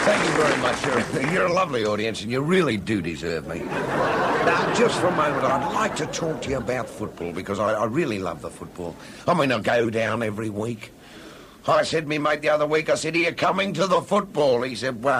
Thank you very much. You're a lovely audience, and you really do deserve me. Now, just for a moment, I'd like to talk to you about football, because I really love the football. I mean, I go down every week. I said to me mate the other week, I said, "Are you coming to the football?" He said, "Well,